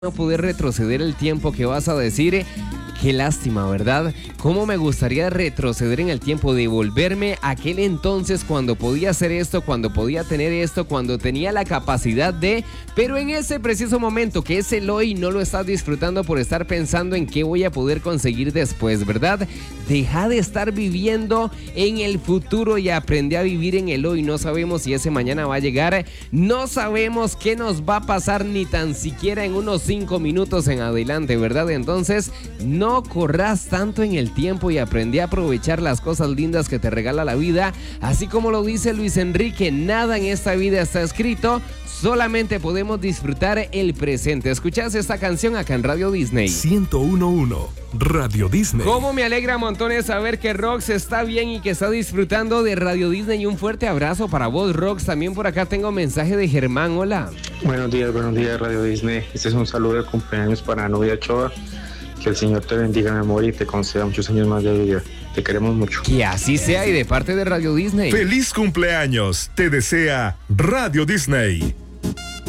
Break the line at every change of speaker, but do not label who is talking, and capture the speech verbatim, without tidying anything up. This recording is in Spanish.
no poder retroceder el tiempo. Que vas a decir, qué lástima, ¿verdad? ¿Cómo me gustaría retroceder en el tiempo, devolverme a aquel entonces cuando podía hacer esto, cuando podía tener esto, cuando tenía la capacidad de, pero en ese preciso momento que es el hoy no lo estás disfrutando por estar pensando en qué voy a poder conseguir después, ¿verdad? Deja de estar viviendo en el futuro y aprende a vivir en el hoy. No sabemos si ese mañana va a llegar, no sabemos qué nos va a pasar ni tan siquiera en unos cinco minutos en adelante, ¿verdad? Entonces, no corras tanto en el tiempo y aprende a aprovechar las cosas lindas que te regala la vida. Así como lo dice Luis Enrique, nada en esta vida está escrito, solamente podemos disfrutar el presente. ¿Escuchas esta canción acá en Radio Disney?
ciento uno punto uno Radio Disney.
Cómo me alegra montones saber que Rox está bien y que está disfrutando de Radio Disney. Y un fuerte abrazo para vos, Rox. También por acá tengo mensaje de Germán. Hola.
Buenos días, buenos días, Radio Disney. Este es un saludo de cumpleaños para Nubia Ochoa. Que el Señor te bendiga, mi amor, y te conceda muchos años más de vida. Te queremos mucho.
Que así sea, y de parte de Radio Disney.
¡Feliz cumpleaños! Te desea Radio Disney.